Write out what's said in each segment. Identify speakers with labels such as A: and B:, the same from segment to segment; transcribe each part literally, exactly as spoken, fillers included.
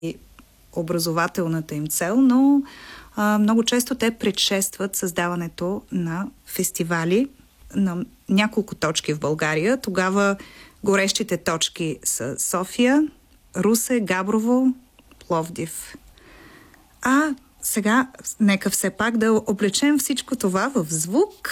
A: образователната им цел, но а, много често те предшестват създаването на фестивали на няколко точки в България. Тогава горещите точки са София, Русе, Габрово, Пловдив. А сега нека все пак да облечем всичко това в звук.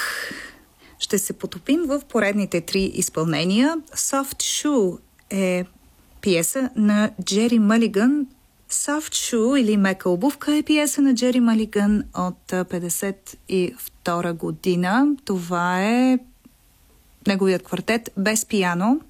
A: Ще се потопим в поредните три изпълнения. Soft Shoe е пиеса на Джери Мълиган. Soft Shoe или Мека обувка е пиеса на Джери Мълиган от петдесет и втора година. Това е неговият квартет без пиано.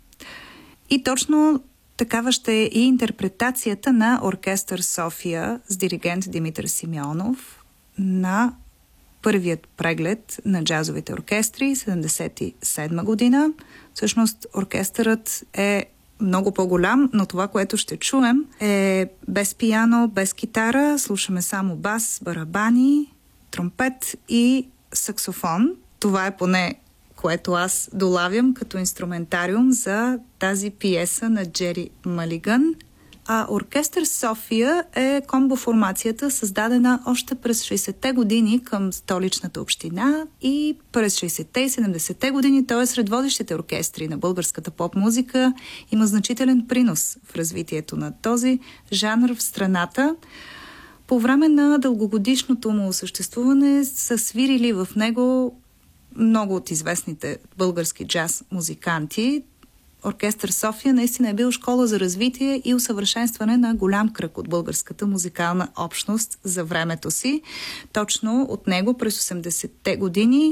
A: И точно такава ще е и интерпретацията на Оркестър София с диригент Димитър Симеонов на първият преглед на джазовите оркестри седемдесет и седма година. Всъщност оркестърът е много по-голям, но това, което ще чуем е без пиано, без китара. Слушаме само бас, барабани, тромпет и саксофон. Това е поне което аз долавям като инструментариум за тази пиеса на Джери Мълиган. А Оркестър София е комбо-формацията, създадена още през шейсетте години към столичната община и през шейсетте и седемдесетте години той е сред водещите оркестри на българската поп-музика. Има значителен принос в развитието на този жанр в страната. По време на дългогодишното му съществуване са свирили в него много от известните български джаз музиканти. Оркестър София наистина е бил школа за развитие и усъвършенстване на голям кръг от българската музикална общност за времето си. Точно от него през осемдесетте години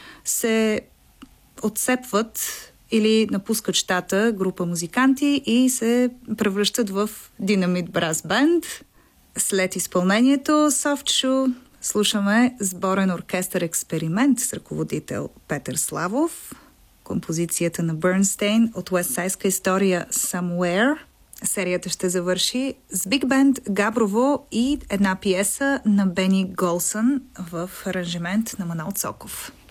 A: се отцепват или напускат щата група музиканти и се превръщат в Динамит Брас Бенд. След изпълнението Soft Shoe слушаме сборен оркестър Експеримент с ръководител Петър Славов, композицията на Бърнстейн от уестсайдска история Somewhere. Серията ще завърши с Биг Бенд Габрово и една пиеса на Бени Голсън в аранжимент на Манол Цоков.